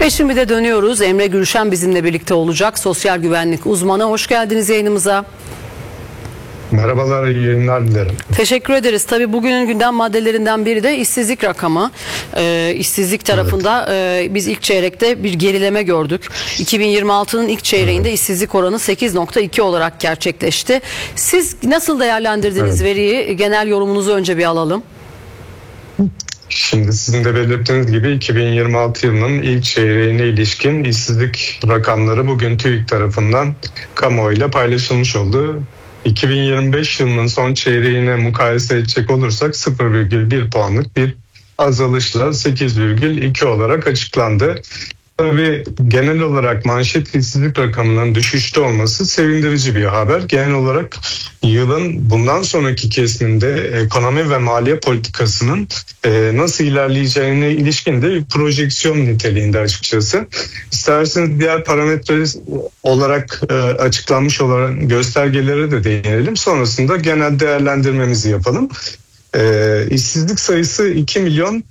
Ve şimdi de dönüyoruz. Emre Gülşen bizimle birlikte olacak. Sosyal güvenlik uzmanı. Hoş geldiniz yayınımıza. Merhabalar, iyi yayınlar dilerim. Teşekkür ederiz. Tabii bugünün gündem maddelerinden biri de işsizlik rakamı. İşsizlik tarafında biz ilk çeyrekte bir gerileme gördük. 2026'nın ilk çeyreğinde işsizlik oranı 8,2 olarak gerçekleşti. Siz nasıl değerlendirdiniz veriyi? Genel yorumunuzu önce bir alalım. Şimdi sizin de belirttiğiniz gibi 2026 yılının ilk çeyreğine ilişkin işsizlik rakamları bugün TÜİK tarafından kamuoyuyla paylaşılmış oldu. 2025 yılının son çeyreğine mukayese edecek olursak 0,1 puanlık bir azalışla 8,2 olarak açıklandı. Tabii genel olarak manşet işsizlik rakamının düşüşte olması sevindirici bir haber. Genel olarak yılın bundan sonraki kesiminde ekonomi ve maliye politikasının nasıl ilerleyeceğine ilişkin de bir projeksiyon niteliğinde açıkçası. İsterseniz diğer parametre olarak açıklanmış olan göstergelere de değinelim. Sonrasında genel değerlendirmemizi yapalım. İşsizlik sayısı 2 milyon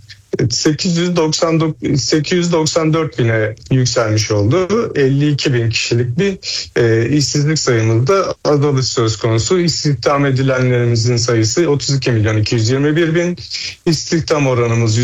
894 bine yükselmiş oldu. 52 bin kişilik bir işsizlik sayımızda azalış söz konusu. İstihdam edilenlerimizin sayısı 32 milyon 221 bin. İstihdam oranımız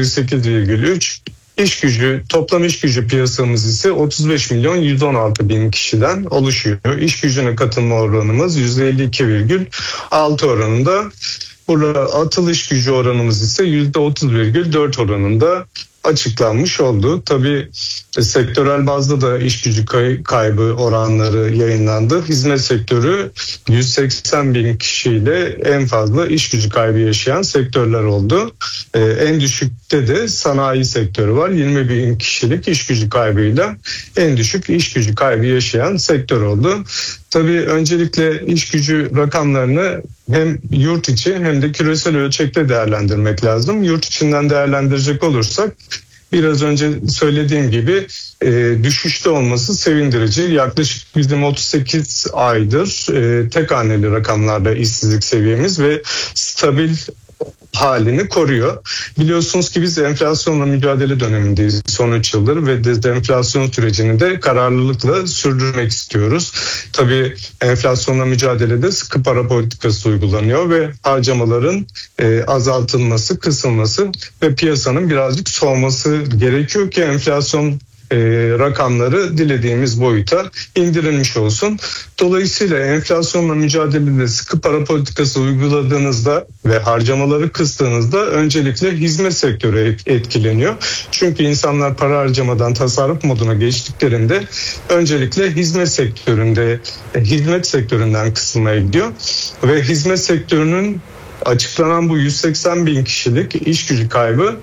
%48,3. Toplam iş gücü piyasamız ise 35 milyon 116 bin kişiden oluşuyor. İş gücüne katılma oranımız %52,6 oranında. Burada atılış gücü oranımız ise %30,4 oranında açıklanmış oldu. Tabii sektörel bazda da iş gücü kaybı oranları yayınlandı. Hizmet sektörü 180 bin kişiyle en fazla iş gücü kaybı yaşayan sektörler oldu. En düşükte de sanayi sektörü var. 20 bin kişilik iş gücü kaybıyla en düşük iş gücü kaybı yaşayan sektör oldu. Tabii öncelikle iş gücü rakamlarını hem yurt içi hem de küresel ölçekte değerlendirmek lazım. Yurt içinden değerlendirecek olursak biraz önce söylediğim gibi düşüşte olması sevindirici. Yaklaşık bizim 38 aydır tek haneli rakamlarda işsizlik seviyemiz ve stabil halini koruyor. Biliyorsunuz ki biz enflasyonla mücadele dönemindeyiz son 3 yıldır ve dezenflasyon sürecini de kararlılıkla sürdürmek istiyoruz. Tabii enflasyonla mücadelede sıkı para politikası uygulanıyor ve harcamaların azaltılması, kısılması ve piyasanın birazcık soğuması gerekiyor ki enflasyon rakamları dilediğimiz boyuta indirilmiş olsun. Dolayısıyla enflasyonla mücadelede sıkı para politikası uyguladığınızda ve harcamaları kıstığınızda öncelikle hizmet sektörü etkileniyor. Çünkü insanlar para harcamadan tasarruf moduna geçtiklerinde öncelikle hizmet sektöründen kısılmaya gidiyor ve hizmet sektörünün açıklanan bu 180 bin kişilik iş gücü kaybı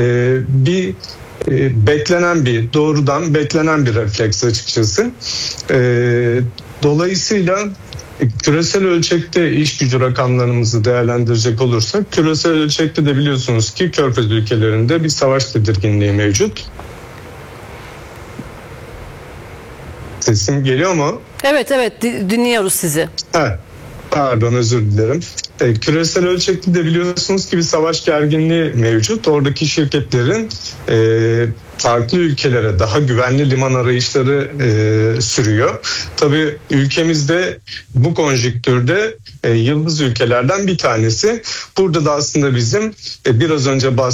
doğrudan beklenen bir refleks açıkçası. Dolayısıyla küresel ölçekte iş gücü rakamlarımızı değerlendirecek olursak, küresel ölçekte de biliyorsunuz ki Körfez ülkelerinde bir savaş tedirginliği mevcut. Sesim geliyor mu? Evet dinliyoruz sizi. Pardon, özür dilerim. Küresel ölçekte de biliyorsunuz ki bir savaş gerginliği mevcut. Oradaki şirketlerin farklı ülkelere daha güvenli liman arayışları sürüyor. Tabii ülkemizde bu konjüktürde yıldız ülkelerden bir tanesi. Burada da aslında bizim biraz önce